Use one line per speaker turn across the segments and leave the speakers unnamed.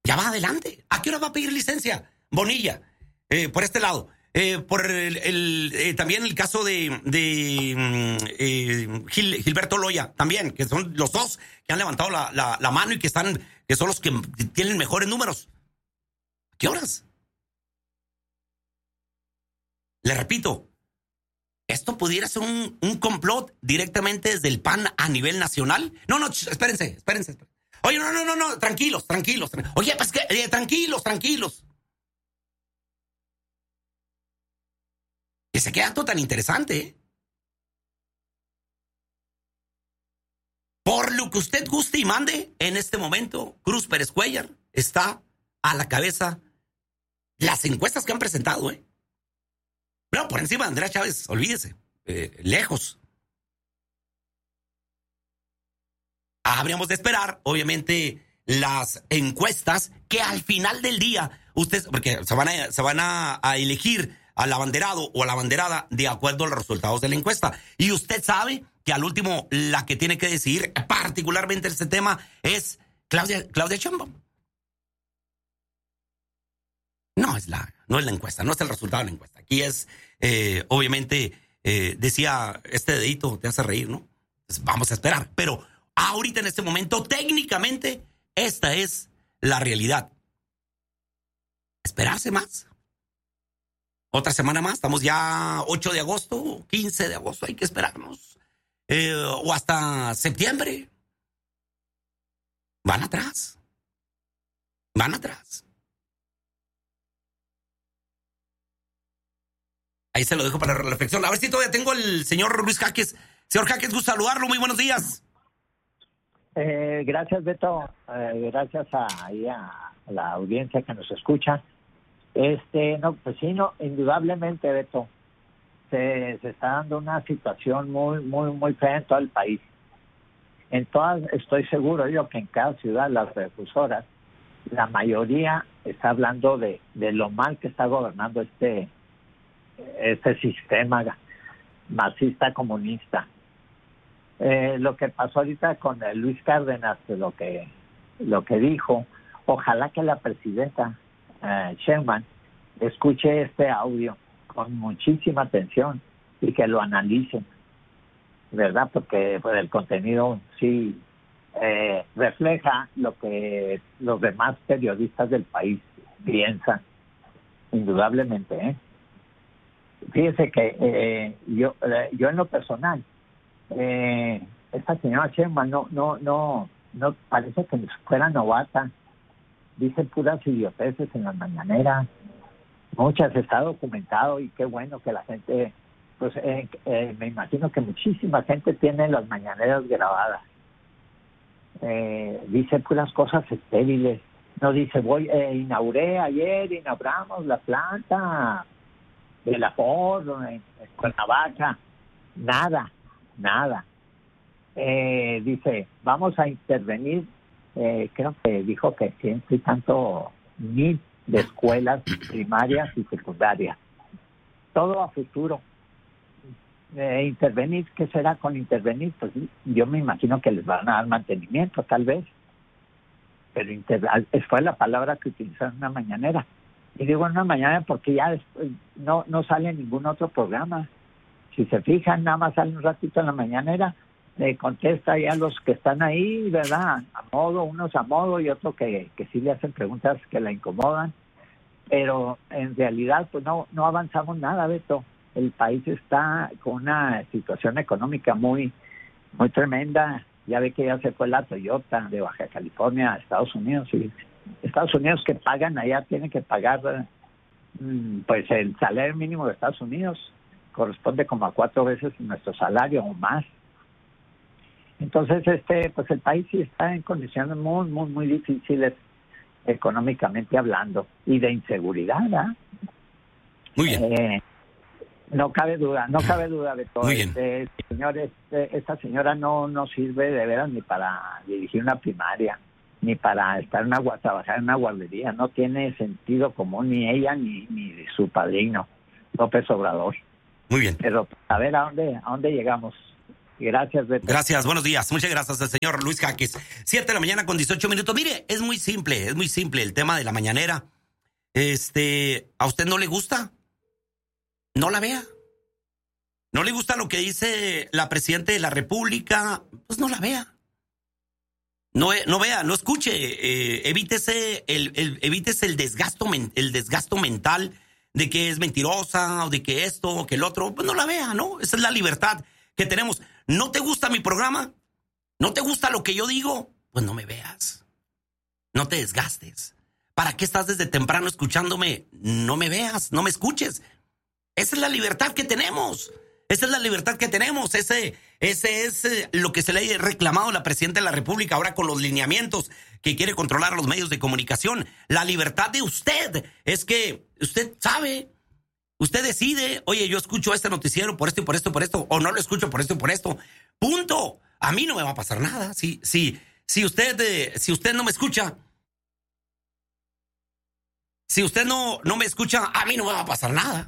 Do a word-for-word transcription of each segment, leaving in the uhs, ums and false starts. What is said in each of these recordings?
ya va adelante. ¿A qué hora va a pedir licencia? Bonilla, eh, por este lado. Eh, por el, el eh, también el caso de, de eh, Gil, Gilberto Loya, también, que son los dos que han levantado la, la, la mano y que están, que son los que tienen mejores números. ¿A qué horas? Le repito, ¿esto pudiera ser un, un complot directamente desde el P A N a nivel nacional? No, no, ch- espérense, espérense, espérense. Oye, no, no, no, no, tranquilos, tranquilos. Tra- Oye, pues que, eh, tranquilos, tranquilos. Que se queda todo tan interesante, ¿eh? Por lo que usted guste y mande, en este momento, Cruz Pérez Cuellar está a la cabeza de las encuestas que han presentado, ¿eh? Pero por encima de Andrea Chávez, olvídese, eh, lejos. Habríamos de esperar, obviamente, las encuestas que al final del día, ustedes, porque se van a, se van a, a elegir al abanderado o a la abanderada de acuerdo a los resultados de la encuesta. Y usted sabe que al último la que tiene que decidir particularmente este tema es Claudia, Claudia Sheinbaum. No es la, no es la encuesta, no es el resultado de la encuesta. Aquí es, eh, obviamente, eh, decía, este dedito te hace reír, ¿no? Pues vamos a esperar. Pero ahorita en este momento, técnicamente, esta es la realidad. Esperarse más. Otra semana más, estamos ya ocho de agosto, quince de agosto, hay que esperarnos. Eh, o hasta septiembre. Van atrás. Van atrás. Ahí se lo dejo para la reflexión. A ver si todavía tengo el señor Luis Jaques. Señor Jaques, gusto saludarlo. Muy buenos días.
Eh, gracias, Beto. Eh, gracias a, ahí a, a la audiencia que nos escucha. Este, no, pues sí, no, indudablemente, Beto, se, se está dando una situación muy, muy, muy fea en todo el país. En todas, estoy seguro yo que en cada ciudad, las refusoras, la mayoría está hablando de, de lo mal que está gobernando este, este sistema marxista comunista. Eh, lo que pasó ahorita con el Luis Cárdenas, lo que, lo que dijo, ojalá que la presidenta Uh, Sheinbaum escuche este audio con muchísima atención y que lo analicen, ¿verdad? Porque pues, el contenido sí eh, refleja lo que los demás periodistas del país piensan, indudablemente, ¿eh? Fíjese que eh, yo eh, yo en lo personal, eh, esta señora Sheinbaum no, no, no, no parece que fuera novata. Dice puras idioteces en las mañaneras. Muchas está documentado y qué bueno que la gente, pues eh, eh, me imagino que muchísima gente tiene las mañaneras grabadas. Eh, dice puras cosas estériles. No dice, voy, eh, inauguré ayer, inauguramos la planta de la Ford en, en Cuernavaca. Nada, nada. Eh, dice, vamos a intervenir. Eh, creo que dijo que ciento y tanto mil de escuelas primarias y secundarias. Todo a futuro. Eh, intervenir, ¿qué será con intervenir? Pues yo me imagino que les van a dar mantenimiento, tal vez. Pero inter- fue la palabra que utilizaron en una mañanera. Y digo en una mañanera porque ya después no, no sale ningún otro programa. Si se fijan, nada más sale un ratito en la mañanera. Le contesta ya a los que están ahí, ¿verdad? A modo, unos a modo y otros que, que sí le hacen preguntas que la incomodan. Pero en realidad, pues no, no avanzamos nada, Beto. El país está con una situación económica muy, muy tremenda. Ya ve que ya se fue la Toyota de Baja California a Estados Unidos. Y Estados Unidos que pagan allá tienen que pagar, pues el salario mínimo de Estados Unidos corresponde como a cuatro veces nuestro salario o más. Entonces, este, pues el país sí está en condiciones muy, muy, muy difíciles económicamente hablando y de inseguridad, ¿verdad?
Muy bien.
Eh, no cabe duda, no cabe duda de todo.
Muy bien.
Este, señor, este, esta señora no, no sirve de veras ni para dirigir una primaria, ni para estar en una, trabajar en una guardería. No tiene sentido común ni ella ni, ni su padrino, López Obrador.
Muy bien.
Pero a ver a dónde, a dónde llegamos. Gracias, Beto.
Gracias, buenos días. Muchas gracias al señor Luis Jaques. Siete de la mañana con dieciocho minutos. Mire, es muy simple, es muy simple el tema de la mañanera. Este, ¿a usted no le gusta? No la vea. ¿No le gusta lo que dice la Presidenta de la República? Pues no la vea. No, no vea, no escuche. Eh, evítese el, el, evítese el desgasto, el desgasto mental de que es mentirosa o de que esto o que el otro. Pues no la vea, ¿no? Esa es la libertad que tenemos. ¿No te gusta mi programa? ¿No te gusta lo que yo digo? Pues no me veas. No te desgastes. ¿Para qué estás desde temprano escuchándome? No me veas, no me escuches. Esa es la libertad que tenemos. Esa es la libertad que tenemos. Ese, ese es eh, lo que se le ha reclamado a la Presidenta de la República ahora con los lineamientos que quiere controlar a los medios de comunicación. La libertad de usted es que usted sabe, usted decide, oye, yo escucho este noticiero por esto y por esto y por esto, o no lo escucho por esto y por esto. Punto. A mí no me va a pasar nada. Si, si, si usted, eh, si usted no me escucha, si usted no, no me escucha, a mí no me va a pasar nada.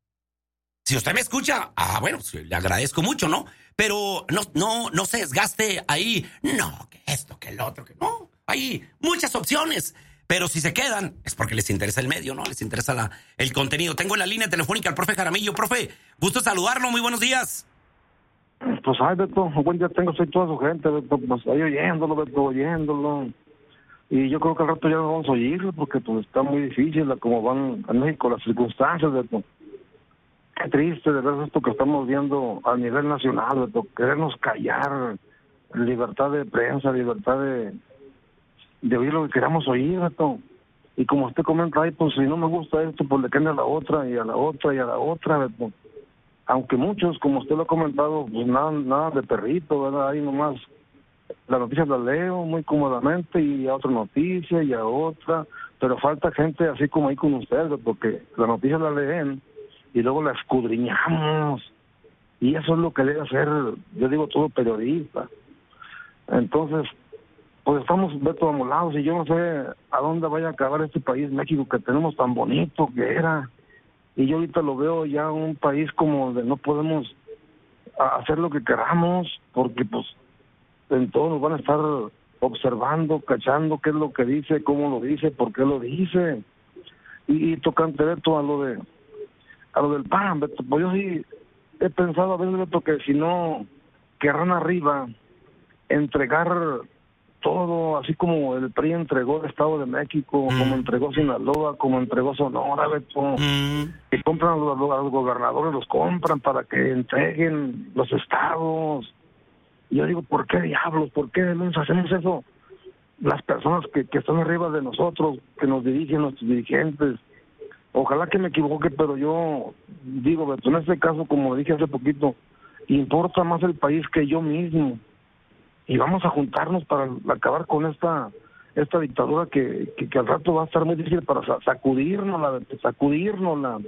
Si usted me escucha, ah, bueno, le agradezco mucho, ¿no? Pero no, no, no se desgaste ahí. No, que esto, que el otro, que no. Hay muchas opciones. Pero si se quedan, es porque les interesa el medio, ¿no? Les interesa la, el contenido. Tengo en la línea telefónica al profe Jaramillo. Profe, gusto saludarlo. Muy buenos días.
Pues, ay, Beto, buen día tengo, soy toda su gente, Beto. Pues ahí oyéndolo, Beto, oyéndolo. Y yo creo que al rato ya no vamos a oír, porque pues está muy difícil la, como van en México las circunstancias, Beto. Qué triste de ver esto que estamos viendo a nivel nacional, Beto, querernos callar, libertad de prensa, libertad de, de oír lo que queramos oír, Beto. Y como usted comenta ahí, pues si no me gusta esto, pues le cambia a la otra, y a la otra, y a la otra, Beto. Aunque muchos, como usted lo ha comentado, pues nada, nada de perrito, ¿verdad? Ahí nomás las noticias las leo muy cómodamente, y a otra noticia, y a otra, pero falta gente así como ahí con ustedes, porque las noticias las leen, y luego la escudriñamos, y eso es lo que debe hacer, yo digo, todo periodista. Entonces, pues estamos, Beto, amolados, y yo no sé a dónde vaya a acabar este país, México, que tenemos tan bonito que era, y yo ahorita lo veo ya un país como de no podemos hacer lo que queramos, porque pues en todo nos van a estar observando, cachando qué es lo que dice, cómo lo dice, por qué lo dice, y, y tocante, Beto, a lo de a lo del P A N, Beto, pues yo sí he pensado a veces, Beto, que si no querrán arriba entregar todo, así como el P R I entregó el Estado de México, mm. como entregó Sinaloa, como entregó Sonora, Beto, mm. y compran a los, a los gobernadores, los compran para que entreguen los estados. Y yo digo, ¿por qué diablos? ¿Por qué no hacemos eso? Las personas que, que están arriba de nosotros, que nos dirigen, nuestros dirigentes. Ojalá que me equivoque, pero yo digo, Beto, en este caso, como dije hace poquito, importa más el país que yo mismo. Y vamos a juntarnos para acabar con esta esta dictadura que, que, que al rato va a estar muy difícil para sacudirnosla, sacudirnosla.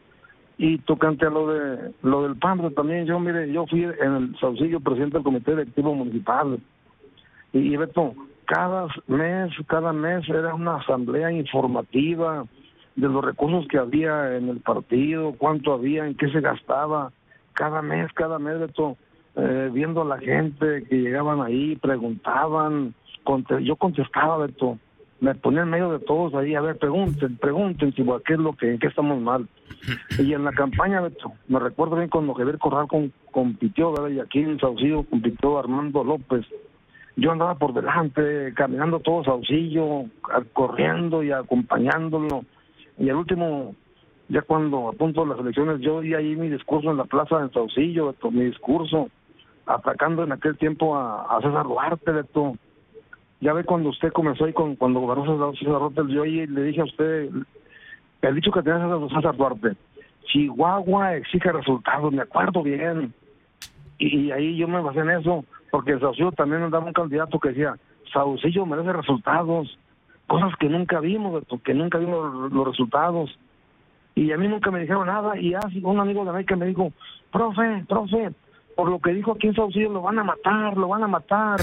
Y tocante a lo de lo del P A N, también yo, mire, yo fui en el Saucillo presidente del Comité Directivo Municipal. Y, y Beto, cada mes, cada mes era una asamblea informativa de los recursos que había en el partido, cuánto había, en qué se gastaba, cada mes, cada mes, Beto, eh, viendo a la gente que llegaban ahí, preguntaban, conte- yo contestaba, Beto, me ponía en medio de todos ahí, a ver, pregunten, pregunten, si qué es lo que, en qué estamos mal. Y en la campaña, Beto, me recuerdo bien cuando Javier Corral con, compitió, ¿verdad? Y aquí en Saucillo compitió Armando López. Yo andaba por delante, caminando todo Saucillo, corriendo y acompañándolo. Y al último, ya cuando a punto de las elecciones, yo di ahí mi discurso en la plaza de Saucillo, Beto, mi discurso, atacando en aquel tiempo a, a César Duarte, Beto. Ya ve cuando usted comenzó ahí, con, cuando gobernó César Duarte, yo ahí le dije a usted, el dicho que tenía César Duarte, Chihuahua exige resultados, me acuerdo bien. Y, y ahí yo me basé en eso, porque en Saucillo también andaba un candidato que decía, Saucillo merece resultados, cosas que nunca vimos, Beto, que nunca vimos los, los resultados. Y a mí nunca me dijeron nada, y así un amigo de América me dijo, profe, profe, por lo que dijo aquí en Saucillo lo van a matar, lo van a matar.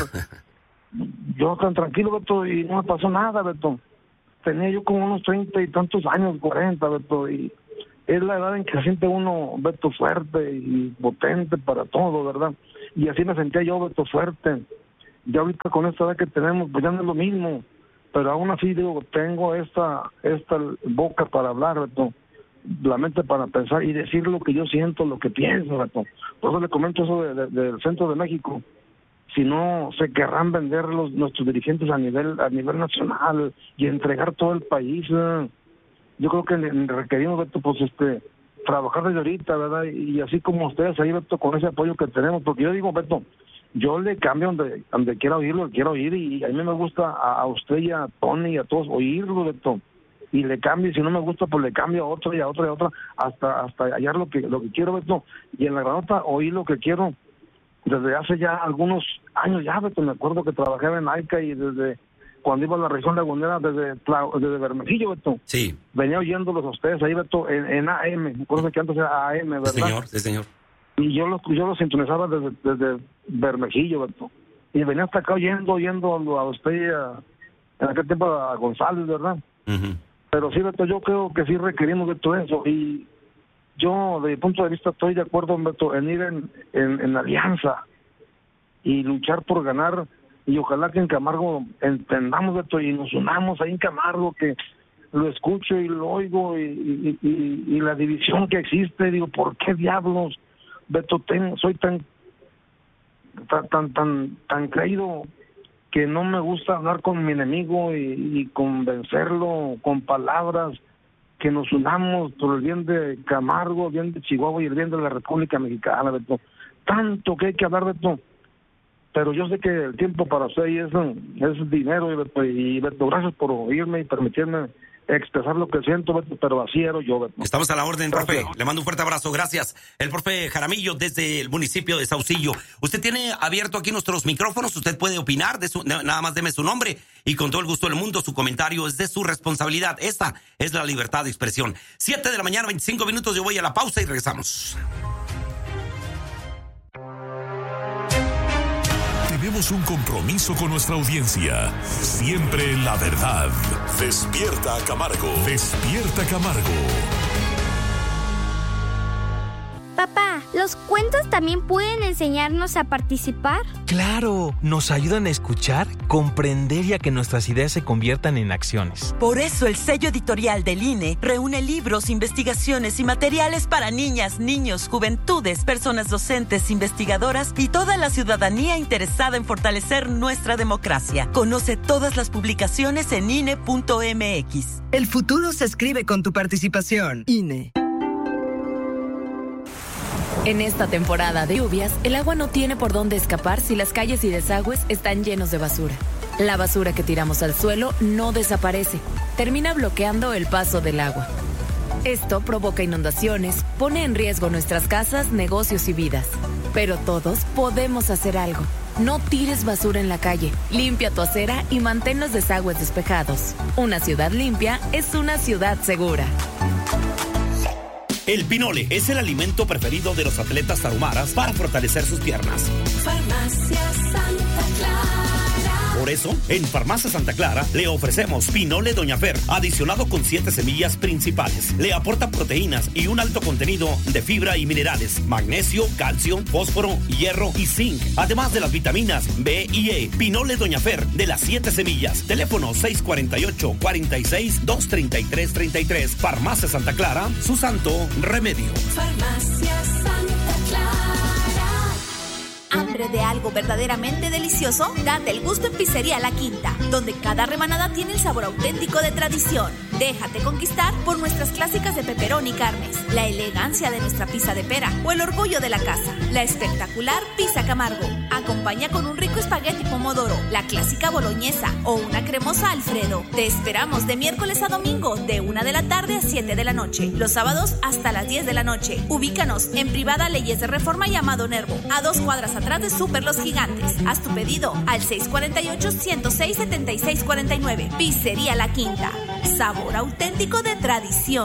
Yo tan tranquilo, Beto, y no me pasó nada, Beto. Tenía yo como unos treinta y tantos años, cuarenta, Beto, y es la edad en que se siente uno, Beto, fuerte y potente para todo, ¿verdad? Y así me sentía yo, Beto, fuerte. Ya ahorita con esta edad que tenemos, pues ya no es lo mismo, pero aún así, digo, tengo esta esta boca para hablar, Beto, la mente para pensar y decir lo que yo siento, lo que pienso, Beto. Por eso le comento eso de, de, del centro de México. Si no se querrán vender los nuestros dirigentes a nivel a nivel nacional y entregar todo el país, ¿eh? Yo creo que requerimos, Beto, pues este trabajar desde ahorita, ¿verdad? Y así como ustedes ahí, Beto, con ese apoyo que tenemos, porque yo digo, Beto, yo le cambio donde donde quiera oírlo, quiero oír, y a mí me gusta a, a usted y a Tony y a todos oírlo, Beto, y le cambio, y si no me gusta, pues le cambio a otro y a otro y a otro, hasta hasta hallar lo que lo que quiero, Beto, y en la granota oír lo que quiero. Desde hace ya algunos años ya, Beto, me acuerdo que trabajaba en AICA y desde cuando iba a la región lagunera, desde, desde Bermejillo, Beto.
Sí.
Venía oyéndolos a ustedes ahí, Beto, en, en A M. Me acuerdo que antes era A M, ¿verdad?
Sí, señor, sí, señor.
Y yo los yo lo sintonizaba desde, desde Bermejillo, Beto. Y venía hasta acá oyendo, oyendo a usted y a, en aquel tiempo a González, ¿verdad? Uh-huh. Pero sí, Beto, yo creo que sí requerimos de todo eso. Y yo, de mi punto de vista, estoy de acuerdo, Beto, en ir en, en, en alianza y luchar por ganar, y ojalá que en Camargo entendamos, Beto, y nos unamos ahí en Camargo, que lo escucho y lo oigo, y, y, y, y la división que existe, digo, ¿por qué diablos, Beto, ten, soy tan, tan, tan, tan, tan creído que no me gusta hablar con mi enemigo y, y convencerlo con palabras? Que nos unamos por el bien de Camargo, el bien de Chihuahua y el bien de la República Mexicana, Beto. Tanto que hay que hablar, Beto. Pero yo sé que el tiempo para usted es, es dinero, Beto. Y, Beto, gracias por oírme y permitirme expresar lo que siento, Beto, pero así era yo, Beto.
Estamos a la orden,
Gracias.
profe. Le mando un fuerte abrazo. Gracias. El profe Jaramillo desde el municipio de Saucillo. Usted tiene abierto aquí nuestros micrófonos. Usted puede opinar. De su, nada más deme su nombre y con todo el gusto del mundo su comentario es de su responsabilidad. Esta es la libertad de expresión. Siete de la mañana, veinticinco minutos. Yo voy a la pausa y regresamos.
Tenemos un compromiso con nuestra audiencia. Siempre la verdad. Despierta Camargo. Despierta Camargo.
Papá, ¿los cuentos también pueden enseñarnos a participar?
¡Claro! Nos ayudan a escuchar, comprender y a que nuestras ideas se conviertan en acciones.
Por eso el sello editorial del I N E reúne libros, investigaciones y materiales para niñas, niños, juventudes, personas docentes, investigadoras y toda la ciudadanía interesada en fortalecer nuestra democracia. Conoce todas las publicaciones en I N E punto M X.
El futuro se escribe con tu participación. I N E.
En esta temporada de lluvias, el agua no tiene por dónde escapar si las calles y desagües están llenos de basura. La basura que tiramos al suelo no desaparece, termina bloqueando el paso del agua. Esto provoca inundaciones, pone en riesgo nuestras casas, negocios y vidas. Pero todos podemos hacer algo. No tires basura en la calle, limpia tu acera y mantén los desagües despejados. Una ciudad limpia es una ciudad segura.
El pinole es el alimento preferido de los atletas tarahumaras para fortalecer sus piernas.
Farmacia Santa Clara.
Por eso, en Farmacia Santa Clara le ofrecemos pinole Doña Fer, adicionado con siete semillas principales. Le aporta proteínas y un alto contenido de fibra y minerales, magnesio, calcio, fósforo, hierro y zinc, además de las vitaminas B y E. Pinole Doña Fer, de las siete semillas. Teléfono seis cuatro ocho, cuatro seis, dos tres tres, tres tres. Farmacia Santa Clara, su santo remedio.
Farmacia Santa Clara.
¿Hambre de algo verdaderamente delicioso? Date el gusto en Pizzería La Quinta, donde cada rebanada tiene el sabor auténtico de tradición. Déjate conquistar por nuestras clásicas de pepperoni y carnes, la elegancia de nuestra pizza de pera o el orgullo de la casa, la espectacular pizza Camargo. Acompaña con un rico espagueti pomodoro, la clásica boloñesa o una cremosa Alfredo. Te esperamos de miércoles a domingo, de una de la tarde a siete de la noche. Los sábados hasta las diez de la noche. Ubícanos en Privada Leyes de Reforma y Amado Nervo, a dos cuadras atrás de Super Los Gigantes. Haz tu pedido al seis cuatro ocho, uno cero seis, siete seis cuatro nueve. Pizzería La Quinta. Sabor auténtico de tradición.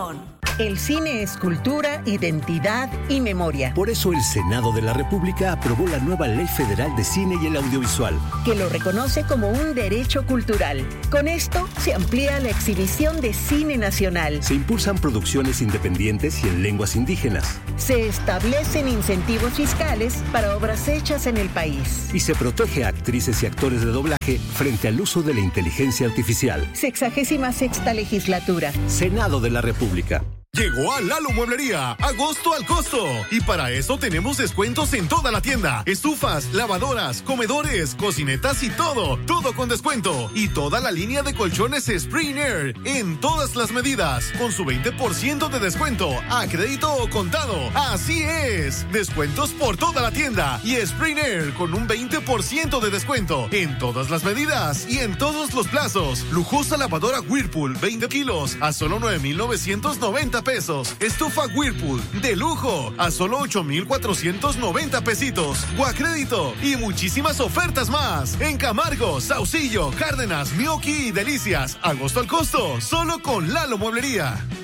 El cine es cultura, identidad y memoria.
Por eso el Senado de la República aprobó la nueva Ley Federal de Cine y el Audiovisual,
que lo reconoce como un derecho cultural. Con esto se amplía la exhibición de cine nacional.
Se impulsan producciones independientes y en lenguas indígenas.
Se establecen incentivos fiscales para obras hechas en el país.
Y se protege a actrices y actores de doblaje frente al uso de la inteligencia artificial.
Sexagésima sexta legislatura.
Senado de la República.
Llegó a Lalo Mueblería, agosto al costo. Y para eso tenemos descuentos en toda la tienda. Estufas, lavadoras, comedores, cocinetas y todo. Todo con descuento. Y toda la línea de colchones Spring Air en todas las medidas. Con su veinte por ciento de descuento a crédito o contado. Así es. Descuentos por toda la tienda. Y Spring Air con un veinte por ciento de descuento en todas las medidas y en todos los plazos. Lujosa lavadora Whirlpool, veinte kilos a solo nueve mil novecientos noventa pesos. Estufa Whirlpool de lujo a solo ocho mil cuatrocientos noventa pesitos. O a crédito y muchísimas ofertas más en Camargo, Saucillo, Cárdenas, Mioqui y Delicias. Agosto al costo, solo con Lalo Mueblería.